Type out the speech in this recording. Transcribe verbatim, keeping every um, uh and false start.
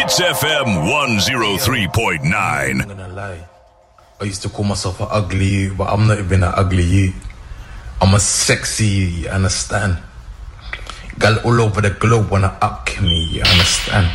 Hits F M one oh three point nine. I'm gonna lie. I used to call myself an ugly you, but I'm not even an ugly you. I'm a sexy you, you understand? Girl all over the globe wanna up me, you understand?